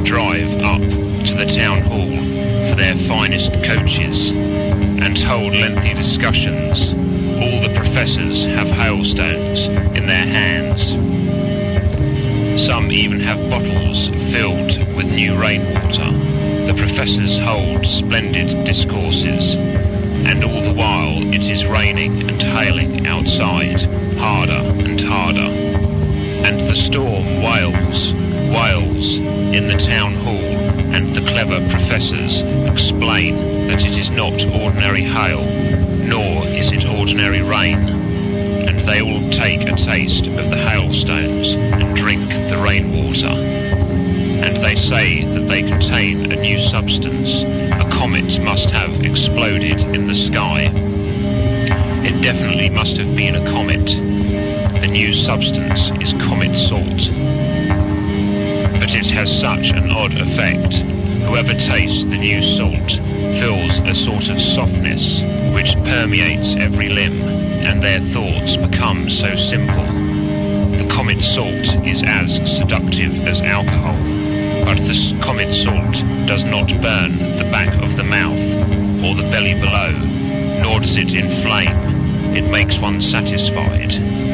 drive up to the town hall for their finest coaches and hold lengthy discussions. All the professors have hailstones in their hands. Some even have bottles filled with new rainwater. The professors hold splendid discourses, and all the while it is raining and hailing outside, harder and harder. And the storm wails in the town hall, and the clever professors explain that it is not ordinary hail, nor is it ordinary rain. And they all take a taste of the hailstones and drink the rainwater. And they say that they contain a new substance. A comet must have exploded in the sky. It definitely must have been a comet. The new substance is comet salt. But it has such an odd effect. Whoever tastes the new salt feels a sort of softness which permeates every limb, and their thoughts become so simple. The comet salt is as seductive as alcohol, but the comet salt does not burn the back of the mouth or the belly below, nor does it inflame. It makes one satisfied.